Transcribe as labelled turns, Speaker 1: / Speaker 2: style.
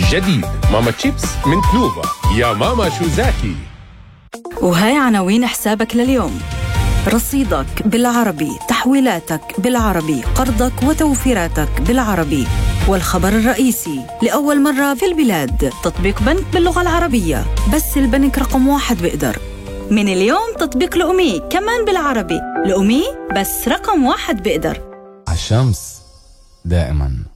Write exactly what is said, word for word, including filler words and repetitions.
Speaker 1: جديد ماما تشيبس من تنوفا، يا ماما شو زاكي.
Speaker 2: وهاي عناوين حسابك لليوم: رصيدك بالعربي، تحويلاتك بالعربي، قرضك وتوفيراتك بالعربي. والخبر الرئيسي: لأول مرة في البلاد تطبيق بنك باللغة العربية، بس البنك رقم واحد بيقدر. من اليوم تطبيق لأمي كمان بالعربي، لأمي بس رقم واحد بيقدر.
Speaker 3: عالشمس دائما.